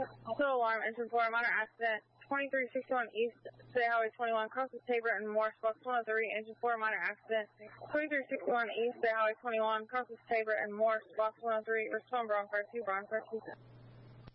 Total alarm, engine 4, minor accident, 2361 East State Highway 21, crosses Tabor and Morse, box 103, engine 4, minor accident, 2361 East State Highway 21, crosses Tabor and Morse, box 103, respond Bronco 2, Bronco 2.